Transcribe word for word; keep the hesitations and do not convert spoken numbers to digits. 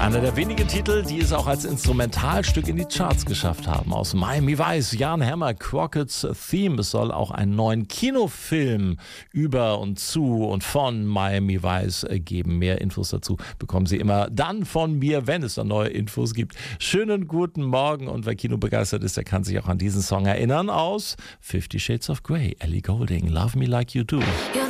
Einer der wenigen Titel, die es auch als Instrumentalstück in die Charts geschafft haben. Aus Miami Vice, Jan Hammer, Crockett's Theme. Es soll auch einen neuen Kinofilm über und zu und von Miami Vice geben. Mehr Infos dazu bekommen Sie immer dann von mir, wenn es dann neue Infos gibt. Schönen guten Morgen, und wer Kino begeistert ist, der kann sich auch an diesen Song erinnern aus Fifty Shades of Grey. Ellie Goulding, Love Me Like You Do. You're